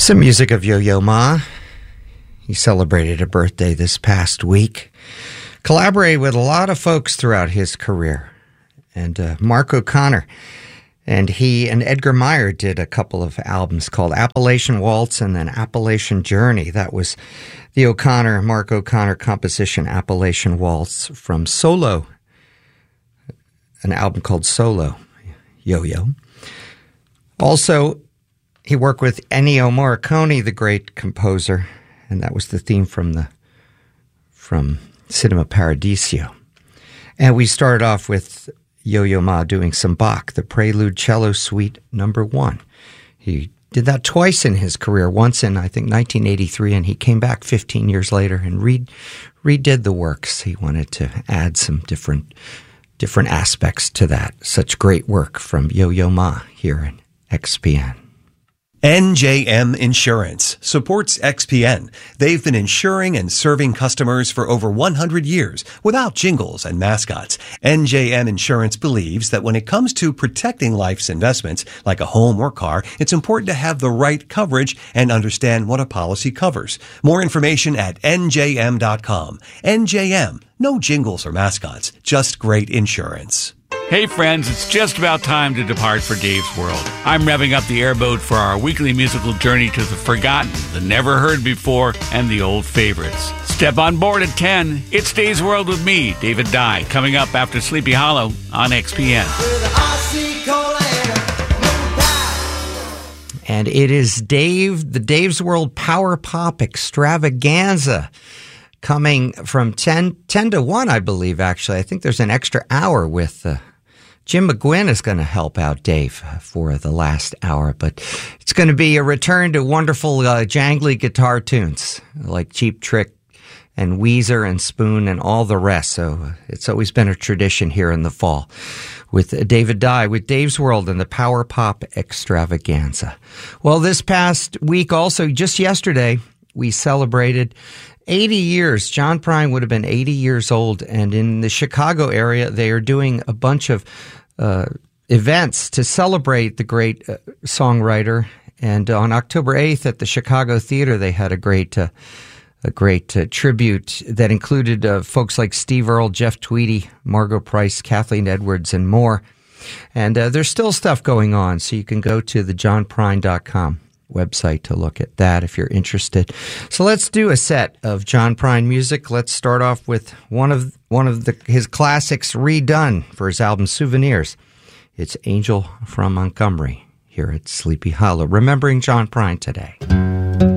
Some music of Yo-Yo Ma. He celebrated a birthday this past week. Collaborated with a lot of folks throughout his career. And Mark O'Connor. And he and Edgar Meyer did a couple of albums called Appalachian Waltz and then Appalachian Journey. That was the Mark O'Connor composition, Appalachian Waltz, from Solo, an album called Solo, Yo-Yo. Also, he worked with Ennio Morricone, the great composer, and that was the theme from Cinema Paradiso. And we started off with Yo-Yo Ma doing some Bach, the Prelude Cello Suite No. 1. He did that twice in his career, once in, I think, 1983, and he came back 15 years later and redid the works. He wanted to add some different aspects to that. Such great work from Yo-Yo Ma here in XPN. NJM Insurance supports XPN. They've been insuring and serving customers for over 100 years without jingles and mascots. NJM Insurance believes that when it comes to protecting life's investments, like a home or car, it's important to have the right coverage and understand what a policy covers. More information at njm.com. NJM, no jingles or mascots, just great insurance. Hey friends, it's just about time to depart for Dave's World. I'm revving up the airboat for our weekly musical journey to the forgotten, the never heard before, and the old favorites. Step on board at 10. It's Dave's World with me, David Dye, coming up after Sleepy Hollow on XPN. And it is the Dave's World Power Pop Extravaganza. Coming from 10 to 1, I believe, actually. I think there's an extra hour with Jim McGuinn is going to help out Dave for the last hour. But it's going to be a return to wonderful jangly guitar tunes like Cheap Trick and Weezer and Spoon and all the rest. So it's always been a tradition here in the fall with David Dye, with Dave's World and the Power Pop Extravaganza. Well, this past week also, just yesterday, we celebrated 80 years. John Prine would have been 80 years old, and in the Chicago area, they are doing a bunch of events to celebrate the great songwriter. And on October 8th at the Chicago Theater, they had a great tribute that included folks like Steve Earle, Jeff Tweedy, Margot Price, Kathleen Edwards, and more. And there's still stuff going on, so you can go to the johnprine.com website to look at that if you're interested. So let's do a set of John Prine music. Let's start off with one of his classics redone for his album Souvenirs. It's Angel from Montgomery here at Sleepy Hollow, remembering John Prine today.